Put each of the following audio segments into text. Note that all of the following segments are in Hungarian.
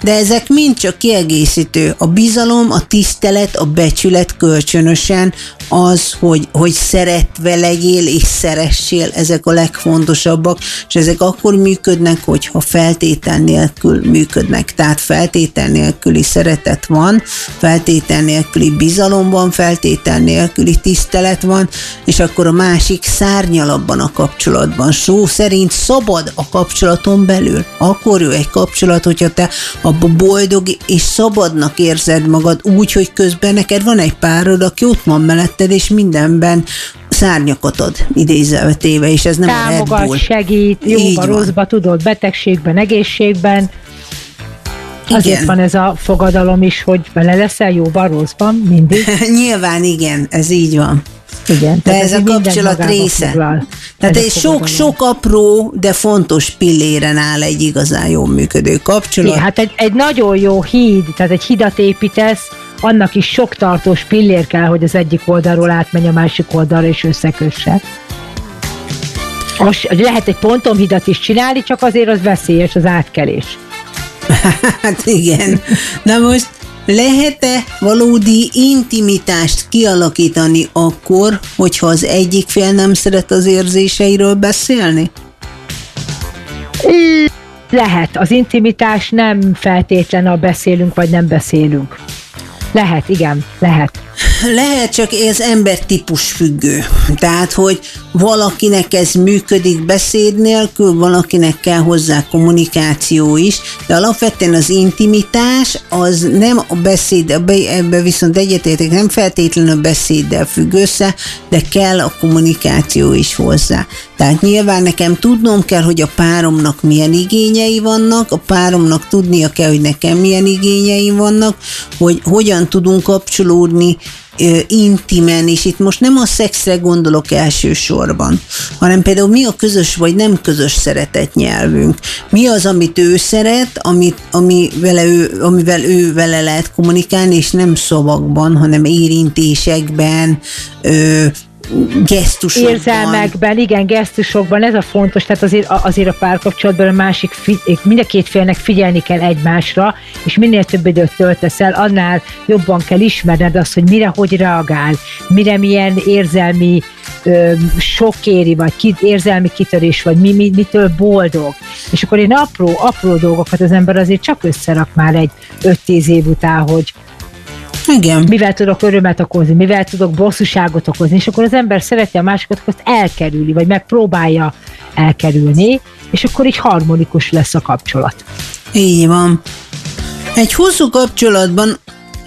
de ezek mind csak kiegészítő. A bizalom, a tisztelet, a becsület kölcsönösen az, hogy szeretve legyél és szeressél, ezek a legfontosabbak, és ezek akkor működnek, hogyha feltétel nélkül működnek. Tehát feltétel nélküli szeretet van, feltétel nélküli bizalom van, feltétel nélküli tisztelet van, és akkor a másik szárnyal abban a kapcsolatban. Szó szerint szabad a kapcsolaton belül. Akkor jó egy kapcsolat, hogyha te abban boldog és szabadnak érzed magad úgy, hogy közben neked van egy párod, aki ott van melletted, és mindenben szárnyakat ad, idézve téve, és ez nem támogat, a Red Bull. segít, jóba, rosszba, tudod, betegségben, egészségben. Azért van ez a fogadalom is, hogy vele leszel jóban, rosszban, mindig. Nyilván igen, ez így van. Igen, de ez a kapcsolat része. Tehát egy sok apró, de fontos pilléren áll egy igazán jól működő kapcsolat. Igen, hát egy nagyon jó híd, tehát egy hidat építesz, annak is sok tartós pillér kell, hogy az egyik oldalról átmenj a másik oldalra és összekösse. Lehet egy pontomhidat is csinálni, csak azért az veszélyes az átkelés. Hát igen. Na most lehet-e valódi intimitást kialakítani akkor, hogyha az egyik fél nem szeret az érzéseiről beszélni? Lehet. Az intimitás nem feltétlen a beszélünk vagy nem beszélünk. Lehet, igen, lehet. Lehet, csak ez embertípus függő. Tehát, hogy valakinek ez működik beszéd nélkül, valakinek kell hozzá kommunikáció is, de alapvetően az intimitás az nem a beszéd, ebbe viszont egyetértek, nem feltétlenül a beszéddel függ össze, de kell a kommunikáció is hozzá. Tehát nyilván nekem tudnom kell, hogy a páromnak milyen igényei vannak, a páromnak tudnia kell, hogy nekem milyen igényei vannak, hogy hogyan tudunk kapcsolódni intimen, és itt most nem a szexre gondolok elsősorban, hanem például mi a közös vagy nem közös szeretetnyelvünk. Mi az, amit ő szeret, amivel ő vele lehet kommunikálni, és nem szavakban, hanem érintésekben, gesztusokban. Érzelmekben, igen, gesztusokban, ez a fontos, tehát azért a párkapcsolatban a másik, mind a két félnek figyelni kell egymásra, és minél több időt töltesz el, annál jobban kell ismerned azt, hogy mire, hogy reagál, mire milyen érzelmi sok éri, vagy érzelmi kitörés, vagy mitől boldog. És akkor én apró dolgokat az ember azért csak összerak már egy 5-10 év után, hogy igen. Mivel tudok örömet okozni, mivel tudok bosszúságot okozni, és akkor az ember szereti a másikat, azt elkerüli, vagy megpróbálja elkerülni, és akkor így harmonikus lesz a kapcsolat. Így van. Egy hosszú kapcsolatban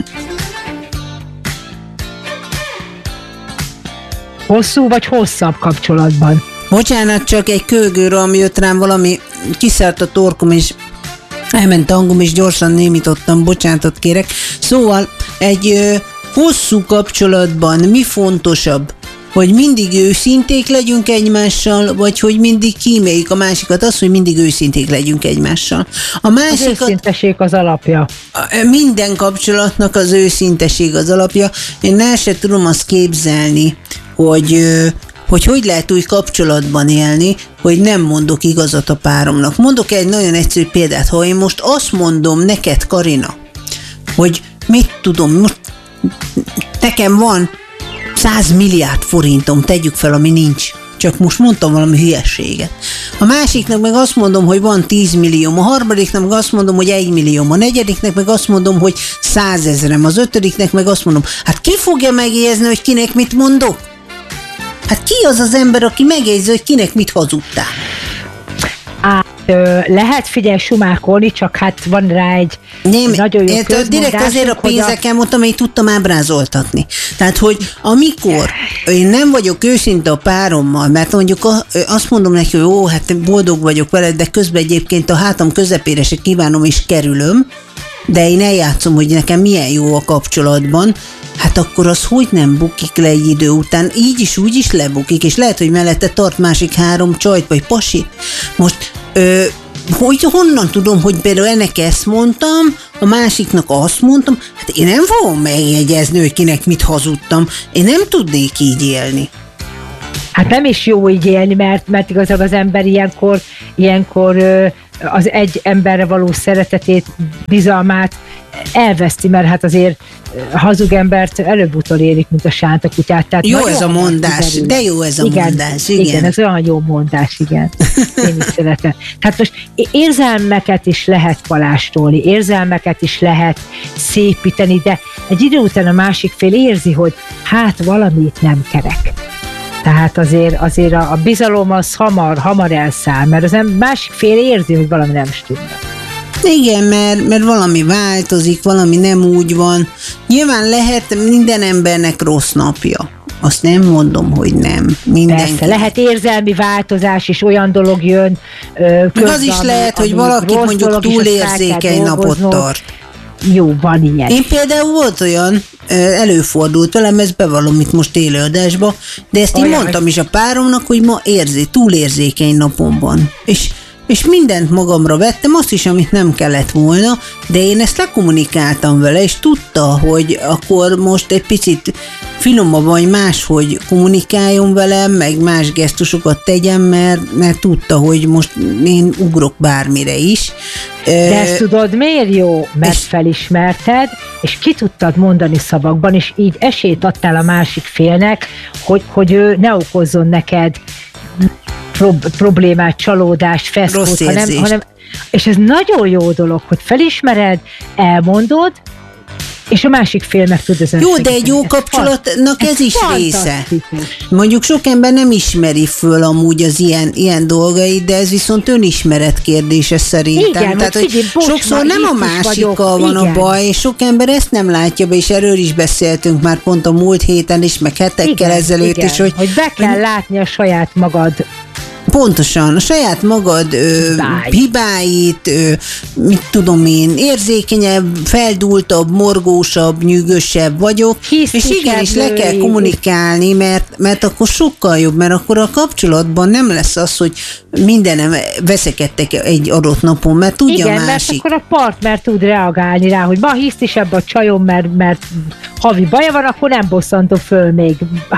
hosszú vagy hosszabb kapcsolatban? Bocsánat, csak egy kőgőről, ami jött rám valami, kiszárt a torkom, és elment a hangom, és gyorsan némítottam, bocsánatot kérek. Szóval egy hosszú kapcsolatban mi fontosabb? Hogy mindig őszinték legyünk egymással, vagy hogy mindig kíméljük a másikat, az, hogy mindig őszinték legyünk egymással. Az őszinteség az alapja. Minden kapcsolatnak az őszinteség az alapja. Én el sem tudom azt képzelni, hogy lehet úgy kapcsolatban élni, hogy nem mondok igazat a páromnak. Mondok egy nagyon egyszerű példát, ha én most azt mondom neked, Karina, hogy mit tudom, most nekem van 100 milliárd forintom, tegyük fel, ami nincs. Csak most mondtam valami hülyeséget. A másiknak meg azt mondom, hogy van 10 millió, a harmadiknak meg azt mondom, hogy 1 millió, a negyediknek meg azt mondom, hogy 100 000, az ötödiknek meg azt mondom, hát ki fogja megjegyezni, hogy kinek mit mondok? Hát ki az az ember, aki megjegyzi, hogy kinek mit hazudtál? Lehet, figyelj, sumákolni, csak hát van rá egy nagyon jó közmondásunk. Direkt azért a pénzeken mondtam, hogy tudtam ábrázoltatni. Tehát, hogy amikor én nem vagyok őszinte a párommal, mert mondjuk azt mondom neki, hogy jó, hát boldog vagyok veled, de közben egyébként a hátam közepére se kívánom és kerülöm, de én eljátszom, hogy nekem milyen jó a kapcsolatban, hát akkor az hogy nem bukik le egy idő után, így is, úgy is lebukik, és lehet, hogy mellette tart másik 3 csajt, vagy pasit. Most, hogy honnan tudom, hogy például ennek ezt mondtam, a másiknak azt mondtam, hát én nem fogom megjegyezni, hogy kinek mit hazudtam, én nem tudnék így élni. Hát nem is jó így élni, mert igazából az ember ilyenkor az egy emberre való szeretetét, bizalmát elveszti, mert hát azért hazug embert előbb-utóbb érik, mint a sántakutyát. Tehát jó ez a mondás, de jó ez a mondás, igen. Igen, ez olyan jó mondás, igen. Én is szeretem. Tehát most érzelmeket is lehet palástolni, érzelmeket is lehet szépíteni, de egy idő után a másik fél érzi, hogy hát valamit nem kerek. Tehát azért a bizalom az hamar elszáll, mert az másik fél érzi, hogy valami nem stimmel. Igen, mert valami változik, valami nem úgy van. Nyilván lehet minden embernek rossz napja. Azt nem mondom, hogy nem. Mindenki. Persze, lehet érzelmi változás, és olyan dolog jön. Az is lehet, hogy valaki mondjuk túlérzékeny napot tart. Jó, van ilyen. Én például volt olyan, előfordult velem, ezt bevallom itt most élőadásba, de ezt én mondtam is a páromnak, hogy ma túlérzékeny napom van. És mindent magamra vettem, azt is, amit nem kellett volna, de én ezt lekommunikáltam vele, és tudta, hogy akkor most egy picit finomabban, vagy máshogy kommunikáljon velem, meg más gesztusokat tegyen, mert tudta, hogy most én ugrok bármire is. De ezt tudod, miért jó? Mert felismerted, és ki tudtad mondani szavakban, és így esélyt adtál a másik félnek, hogy ő ne okozzon neked problémát, csalódást, feszkót, hanem és ez nagyon jó dolog, hogy felismered, elmondod, és a másik fél meg tud ezen jó, de egy jó kapcsolatnak ez is része. Mondjuk sok ember nem ismeri föl amúgy az ilyen dolgait, de ez viszont önismeret kérdése szerintem. Igen, tehát, hogy sokszor nem a másikkal van a baj, és sok ember ezt nem látja be, és erről is beszéltünk már pont a múlt héten is, meg hetekkel ezelőtt is, hogy be kell látni a saját magad. Pontosan, a saját magad hibáit, mit tudom én, érzékenyebb, feldúltabb, morgósabb, nyűgösebb vagyok, és igenis le kell kommunikálni, mert akkor sokkal jobb, mert akkor a kapcsolatban nem lesz az, hogy mindenem veszekedtek egy adott napon, mert tudja igen, a másik. Igen, mert akkor a partner tud reagálni rá, hogy ma hisztisebb a csajom, mert havi baja van, akkor nem bosszantom föl még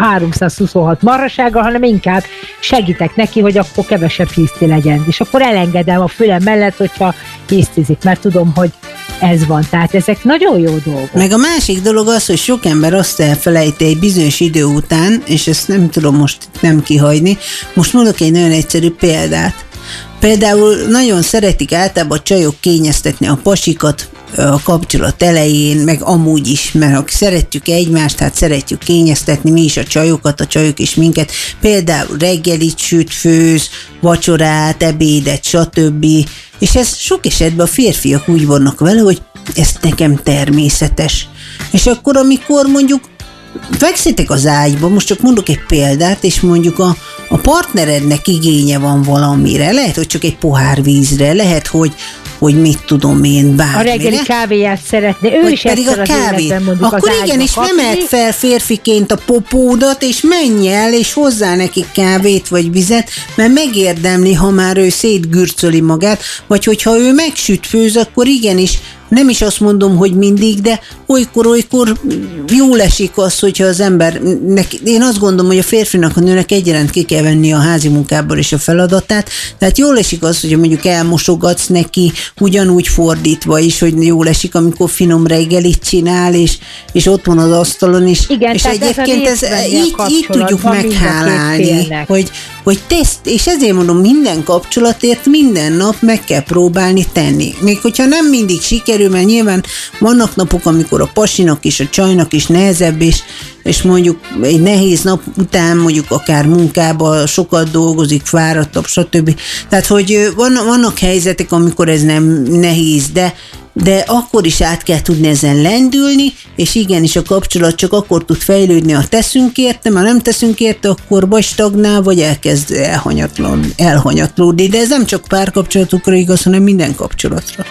326 marhasággal, hanem inkább segítek neki, hogy akkor kevesebb hiszti legyen. És akkor elengedem a fülem mellett, hogyha hisztizik, mert tudom, hogy ez van. Tehát ezek nagyon jó dolgok. Meg a másik dolog az, hogy sok ember azt elfelejti egy bizonyos idő után, és ezt nem tudom most nem kihagyni. Most mondok egy nagyon egyszerű példát. Például nagyon szeretik általában a csajok kényeztetni a pasikat a kapcsolat elején, meg amúgy is, mert ha szeretjük egymást, hát szeretjük kényeztetni mi is a csajokat, a csajok is minket. Például reggelit süt, főz, vacsorát, ebédet, stb. És ez sok esetben a férfiak úgy vannak vele, hogy ez nekem természetes. És akkor, amikor mondjuk fekszitek az ágyba, most csak mondok egy példát, és mondjuk a partnerednek igénye van valamire, lehet, hogy csak egy pohár vízre, lehet, hogy mit tudom én, bármire. A reggeli kávéját szeretne, ő is pedig a kávét. Akkor igenis nem emeld fel férfiként a popódat, és menj el, és hozzá neki kávét vagy vizet, mert megérdemli, ha már ő szétgürcöli magát, vagy hogyha ő megsüt főz, akkor igenis, nem is azt mondom, hogy mindig, de olykor jól esik az, hogyha az embernek, én azt gondolom, hogy a férfinak, a nőnek egyaránt ki kell venni a házi munkából is a feladatát, tehát jól esik az, hogy mondjuk elmosogatsz neki, ugyanúgy fordítva is, hogy jól esik, amikor finom reggelit csinál, és ott van az asztalon is. Igen, és egyébként így tudjuk meghálálni, hogy teszt, és ezért mondom, minden kapcsolatért minden nap meg kell próbálni tenni. Még hogyha nem mindig sikerül, mert nyilván vannak napok, amikor a pasinak is, a csajnak is nehezebb, és mondjuk egy nehéz nap után mondjuk akár munkában sokat dolgozik, fáradtabb, stb. Tehát, hogy vannak helyzetek, amikor ez nem nehéz, de akkor is át kell tudni ezen lendülni, és igenis a kapcsolat csak akkor tud fejlődni, ha teszünk érte, ha nem teszünk érte, akkor vagy stagnál, vagy elkezd elhanyatlódni. De ez nem csak párkapcsolatokra igaz, hanem minden kapcsolatra.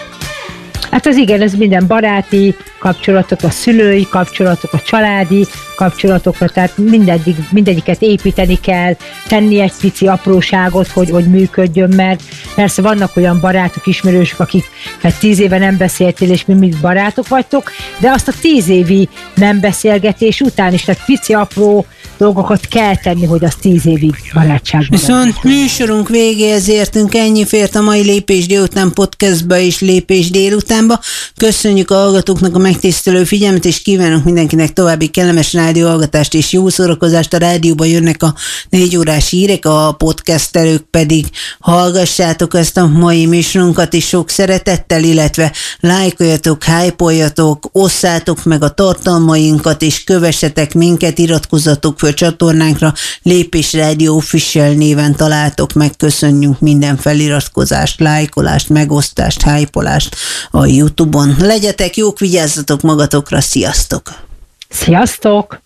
Hát az igen, ez minden baráti kapcsolatok, a szülői kapcsolatok, a családi kapcsolatokra, tehát mindegyiket építeni kell, tenni egy pici apróságot, hogy működjön, mert persze vannak olyan barátok, ismerősök, akik 10 éve nem beszéltél, és mi barátok vagytok, de azt a 10 évi nem beszélgetés után is, tehát pici apró dolgokat kell tenni, hogy az 10 évig barátságban. Viszont műsorunk végéhez értünk, ennyi fért a mai Lépés délután podcastba és Lépés délutánba. Köszönjük a hallgatóknak a megtisztelő figyelmet, és kívánunk mindenkinek további kellemes rádióhallgatást és jó szórakozást. A rádióban jönnek a 4 órás hírek, a podcastelők pedig hallgassátok ezt a mai műsorunkat is sok szeretettel, illetve lájkoljatok, hype-oljatok, osszátok meg a tartalmainkat, és kövessetek minket, iratkozzatok föl csatornánkra, Lépés Rádió Official néven találtok meg. Köszönjük minden feliratkozást, lájkolást, megosztást, hype-olást a YouTube-on. Legyetek jók, vigyázzatok magatokra, sziasztok! Sziasztok!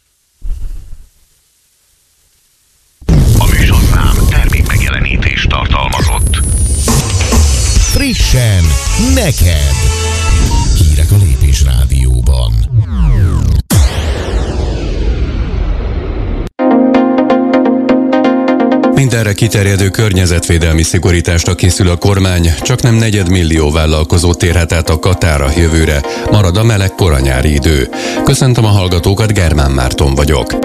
A műsorszám termék megjelenítést tartalmazott. Frissen, neked! Hírek a Lépés Rádióban. Mindenre kiterjedő környezetvédelmi szigorításra készül a kormány, csaknem 4 millió vállalkozó térhet át a Katára jövőre, marad a meleg koranyári idő. Köszöntöm a hallgatókat, Germán Márton vagyok.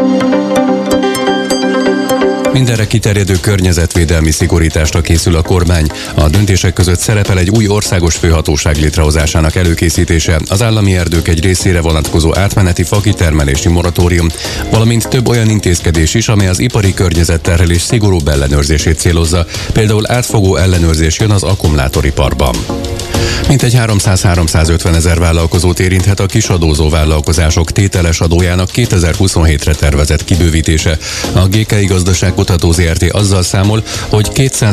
Mindenre kiterjedő környezetvédelmi szigorításra készül a kormány. A döntések között szerepel egy új országos főhatóság létrehozásának előkészítése, az állami erdők egy részére vonatkozó átmeneti fakitermelési moratórium, valamint több olyan intézkedés is, amely az ipari környezetterhelés szigorúbb ellenőrzését célozza, például átfogó ellenőrzés jön az akkumulátoriparban. Mintegy 300-350 ezer vállalkozót érinthet a kisadózó vállalkozások tételes adójának 2027-re tervezett kibővítése. A GKI Gazdaságkutató Zrt. Azzal számol, hogy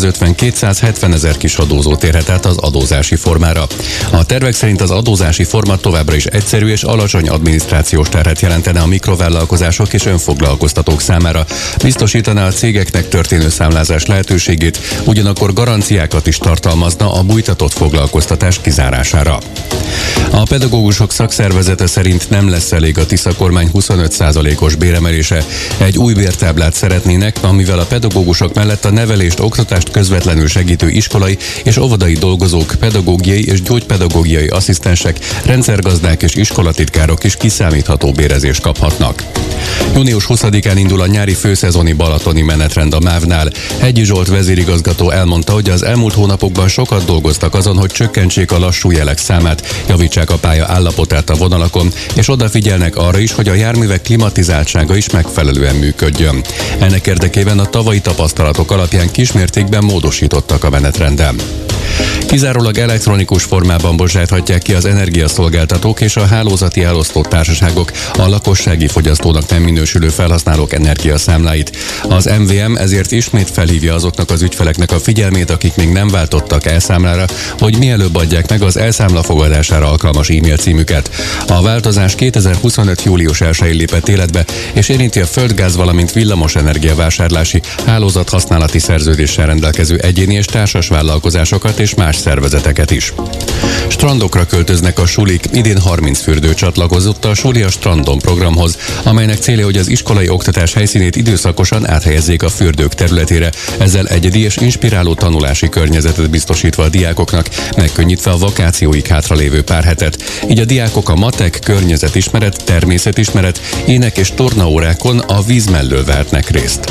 250-270 ezer kisadózó térhet át az adózási formára. A tervek szerint az adózási forma továbbra is egyszerű és alacsony adminisztrációs terhet jelentene a mikrovállalkozások és önfoglalkoztatók számára. Biztosítaná a cégeknek történő számlázás lehetőségét, ugyanakkor garanciákat is tartalmazna a bújtatott foglalkoztatás kizárására. A pedagógusok szakszervezete szerint nem lesz elég a Tisza kormány 25%-os béremelése. Egy új bértáblát szeretnének, amivel a pedagógusok mellett a nevelést, oktatást közvetlenül segítő iskolai és óvodai dolgozók, pedagógiai és gyógypedagógiai asszisztensek, rendszergazdák és iskolatitkárok is kiszámítható bérezést kaphatnak. Június 20-án indul a nyári főszezoni balatoni menetrend a MÁV-nál. Hegyi Zsolt vezérigazgató elmondta, hogy az elmúlt hónapokban sokat dolgoztak azon, hogy csökkentsék a lassú jelek számát, javítsák a pálya állapotát a vonalakon, és odafigyelnek arra is, hogy a járművek klimatizáltsága is megfelelően működjön. Ennek érdekében a tavalyi tapasztalatok alapján kismértékben módosítottak a menetrenden. Kizárólag elektronikus formában bocsáthatják ki az energiaszolgáltatók és a hálózati elosztó társaságok a lakossági fogyasztónak nem minősülő felhasználók energiaszámláit. Az MVM ezért ismét felhívja azoknak az ügyfeleknek a figyelmét, akik még nem váltottak elszámlára, hogy mielőbb adják meg az elszámla fogadására alkalmas e-mail címüket. A változás 2025. július 1-én lépett életbe, és érinti a földgáz, valamint villamosenergia vásárlási, hálózathasználati szerződéssel rendelkező egyéni és társas vállalkozásokat és más szervezeteket is. Strandokra költöznek a sulik, idén 30 fürdő csatlakozott a Suli a Strandon programhoz, amelynek célja, hogy az iskolai oktatás helyszínét időszakosan áthelyezzék a fürdők területére, ezzel egyedi és inspiráló tanulási környezetet biztosítva a diákoknak, megkönnyítve a vakációik hátralévő pár hetet. Így a diákok a matek, környezetismeret, természetismeret, ének és tornaórákon a víz mellől vehetnek részt.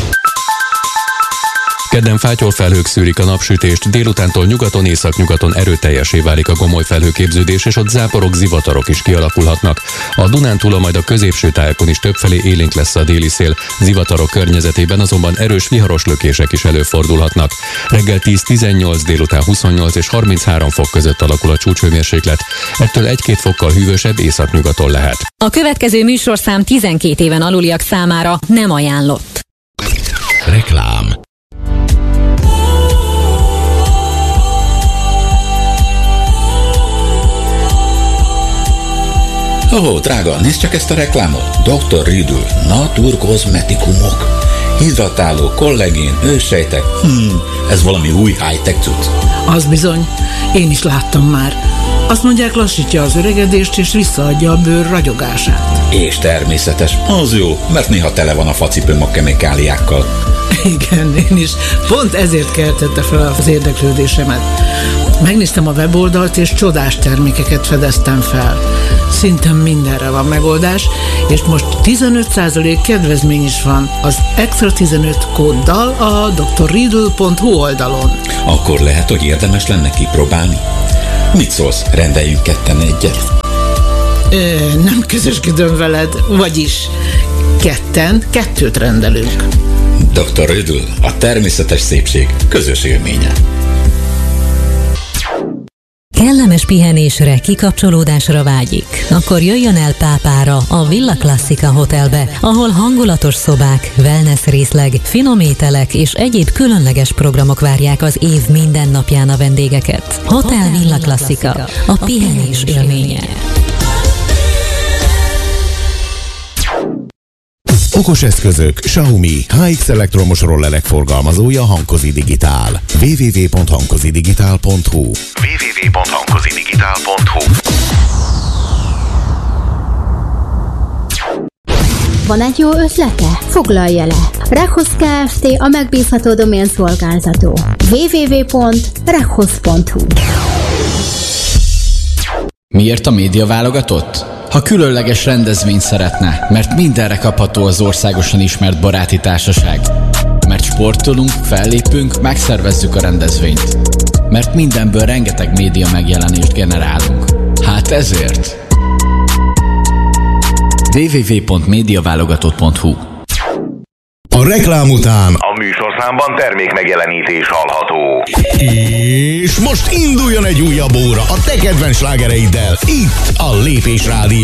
Kedden fátyolfelhők szűrik a napsütést, délutántól nyugaton, északnyugaton erőteljesé válik a gomoly felhőképződés, és ott záporok, zivatarok is kialakulhatnak. A Dunántúlon, majd a középső tájakon is többfelé élénk lesz a déli szél, zivatarok környezetében azonban erős viharos lökések is előfordulhatnak. Reggel 10-18, délután 28 és 33 fok között alakul a csúcshőmérséklet, ettől 1-2 fokkal hűvösebb északnyugaton lehet. A következő műsorszám 12 éven aluliak számára nem ajánlott. Reklám. Ó, drága, nézd csak ezt a reklámot. Dr. Riddle, naturkozmetikumok. Hidratáló, kollagén, őssejtek. Ez valami új high-tech cucc. Az bizony, én is láttam már. Azt mondják, lassítja az öregedést és visszaadja a bőr ragyogását. És természetes, az jó, mert néha tele van a facipőm a kemikáliákkal. Igen, én is. Pont ezért keltette fel az érdeklődésemet. Megnéztem a weboldalt, és csodás termékeket fedeztem fel. szinte mindenre van megoldás, és most 15% kedvezmény is van az Extra 15 kóddal a drriedl.hu oldalon. Akkor lehet, hogy érdemes lenne kipróbálni. Mit szólsz, rendeljünk ketten egyet? Nem közösködöm veled, vagyis kettőt rendelünk. Dr. Riedl, a természetes szépség közös élménye. Kellemes pihenésre, kikapcsolódásra vágyik? Akkor jöjjön el Pápára, a Villa Classica Hotelbe, ahol hangulatos szobák, wellness részleg, finom ételek és egyéb különleges programok várják az év minden napján a vendégeket. Hotel Villa Classica, a pihenés élménye. Okos eszközök, Xiaomi, HX elektromos rollerek forgalmazója Hankozi Digitál. www.hankozidigitál.hu www.hankozidigitál.hu. Van egy jó ötlete? Foglalja le! Rekhosz Kft. A megbízható doménszolgáltató. www.rekhosz.hu. Miért a média válogatott? Ha különleges rendezvényt szeretne, mert mindenre kapható az országosan ismert baráti társaság. Mert sportolunk, fellépünk, megszervezzük a rendezvényt. Mert mindenből rengeteg média megjelenést generálunk. Hát ezért. www.mediaválogatott.hu. A reklám után A műsorszámban termékmegjelenítés hallható. és most induljon egy újabb óra a te kedvenc slágereiddel itt a Lépés Rádió.